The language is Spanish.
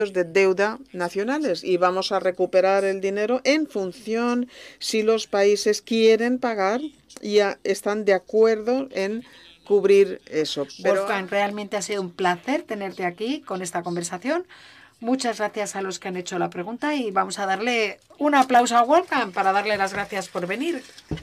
de deuda nacionales y vamos a recuperar el dinero en función si los países quieren pagar y están de acuerdo en cubrir eso. Pero Wolfgang, realmente ha sido un placer tenerte aquí con esta conversación. Muchas gracias a los que han hecho la pregunta y vamos a darle un aplauso a Wolfgang para darle las gracias por venir.